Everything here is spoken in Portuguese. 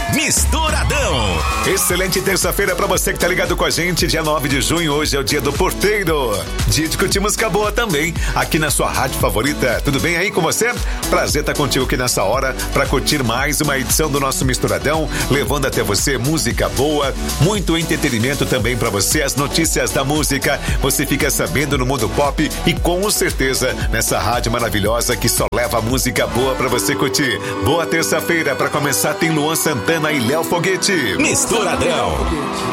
Misturadão. Excelente terça-feira pra você que tá ligado com a gente. Dia 9 de junho, hoje é o dia do porteiro. Dia de curtir música boa também, aqui na sua rádio favorita. Tudo bem aí com você? Prazer estar contigo aqui nessa hora pra curtir mais uma edição do nosso Misturadão, levando até você música boa, muito entretenimento também pra você, as notícias da música, você fica sabendo no mundo pop e com certeza nessa rádio maravilhosa que só leva música boa pra você curtir. Boa terça-feira, pra começar tem Luan Santana e Léo Foguete. Misturadão.